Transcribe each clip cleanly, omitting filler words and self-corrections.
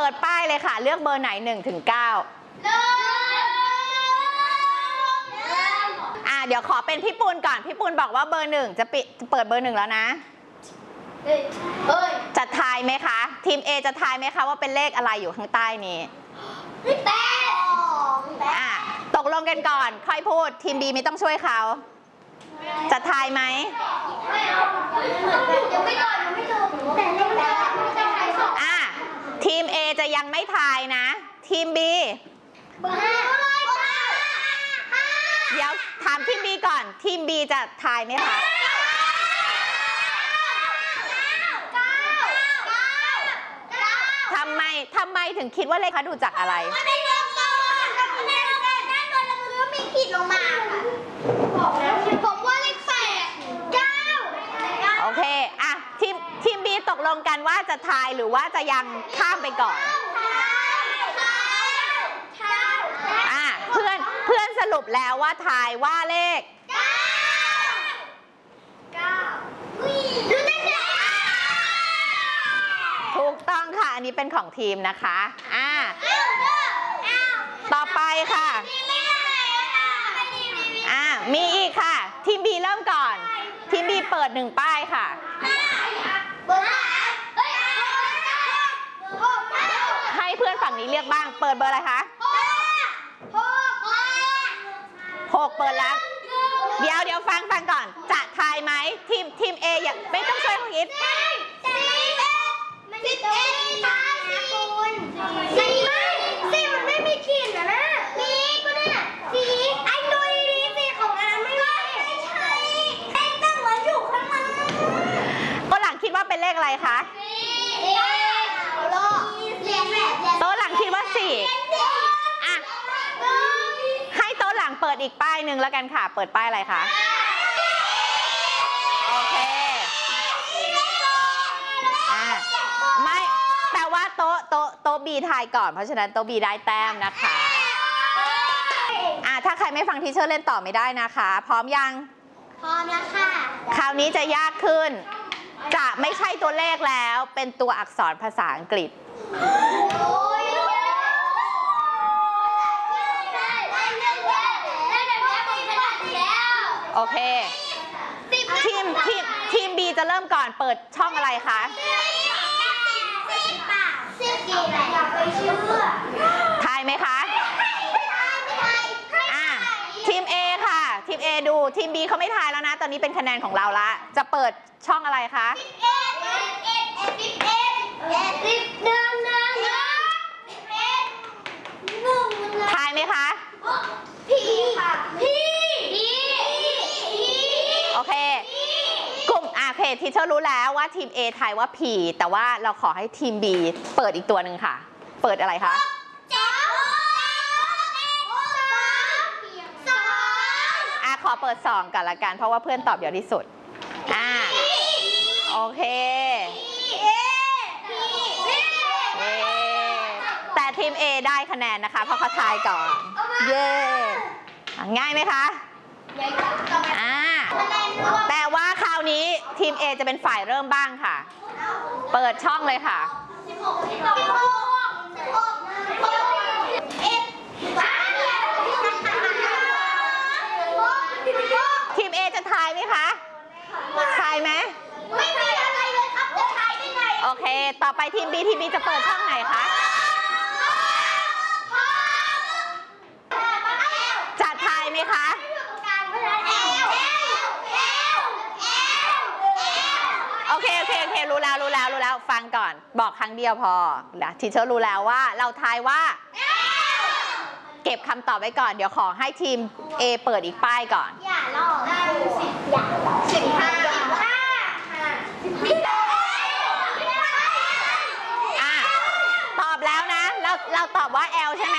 ปิดป้ายเลยค่ะเลือกเบอร์ไหน1 ถึง 9เดี๋ยวขอเป็นพี่ปูนก่อนพี่ปูนบอกว่าเบอร์1จะเปิดเบอร์1แล้วนะจะทายไหมคะทีม A จะทายไหมคะว่าเป็นเลขอะไรอยู่ข้างใต้นี้ตกลงกันก่อนค่อยพูดทีม B ไม่ต้องช่วยเขาจะทายไหมทีม A จะยังไม่ทายนะทีม B เดี๋ยวถามทีม B ก่อนทีม B จะทายไหมคะทำไมถึงคิดว่าเลขคะดูจากอะไรมีขีดลงมาผมว่าเลข8 9โอเคทีม B ตกลงกันว่าจะทายหรือว่าจะยังข้ามไปก่อนเพื่อนสรุปแล้วว่าทายว่าเลขถูกต้องค่ะอันนี้เป็นของทีมนะคะต่อไปค่ะมีอีกค่ะทีม B เริ่มก่อนทีม B เปิด1ป้ายค่ะให้เพื่อนฝั่งนี้เรียกบ้างเปิดเบอร์อะไรคะ6เปิดแล้วเดี๋ยวฟังก่อนจะทายไหมทีม A อย่าไม่ต้องช่วยเขาคิดมันไม่มีขีดนะมีก็ได้สีไอ้ตัวนี้สีของอันไม่ใช่ไอ้ตั้งไว้อยู่ข้างล่างตัวหลังคิดว่าเป็นเลขอะไรคะโต๊ะหลังคิดว่า4ให้โต๊ะหลังเปิดอีกป้ายหนึ่งแล้วกันค่ะเปิดป้ายอะไรคะโอเคไม่แต่ว่าโต๊ะ B ทายก่อนเพราะฉะนั้นโต๊ะ B ได้แต้มนะคะถ้าใครไม่ฟังทีเชอร์เล่นต่อไม่ได้นะคะพร้อมยังพร้อมแล้วค่ะคราวนี้จะยากขึ้นจะไม่ใช่ตัวเลขแล้วเป็นตัวอักษรภาษาอังกฤษโอเคทีม B จะเริ่มก่อนเปิดช่องอะไรคะทายไหมคะทีม A ค่ะทีม A ดูทีม B เขาไม่ทายแล้วนะตอนนี้เป็นคะแนนของเราละจะเปิดช่องอะไรคะทายไหมคะโอเคกลุ่มโอเคทีเชอร์รู้แล้วว่าทีม A ทายว่า P แต่ว่าเราขอให้ทีม B เปิดอีกตัวหนึ่งค่ะเปิดอะไรคะขอเปิด2กันละกันเพราะว่าเพื่อนตอบเยอะที่สุดโอเคแต่ทีม A ได้คะแนนนะคะเพราะเขาทายก่อนเย้ง่ายไหมคะแต่ว่าคราวนี้ทีม A จะเป็นฝ่ายเริ่มบ้างค่ะเปิดช่องเลยค่ะทีม A จะทายไหมคะทายไหมไม่มีอะไรเลยครับจะทายได้ไงโอเคต่อไปทีม B จะเปิดช่องไหนคะจะทายไหมคะโอเครู้แล้วฟังก่อนบอกครั้งเดียวพอทีเชอร์รู้แล้วว่าเราทายว่าเก็บคำตอบไว้ก่อนเดี๋ยวขอให้ทีม A เปิดอีกป้ายก่อนอย่าลอกตอบแล้วนะเราตอบว่า L ใช่ไหม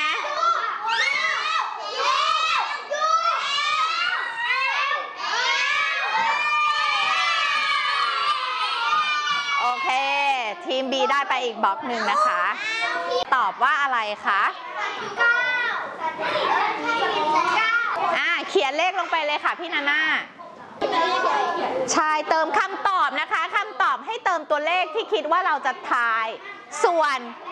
โอเคทีม B ได้ไปอีกบล็อกหนึ่งนะคะตอบว่าอะไรคะเขียนเลขลงไปเลยค่ะพี่นาน่าใช่เติมคำตอบนะคะคำตอบให้เติมตัวเลขที่คิดว่าเราจะทายส่วน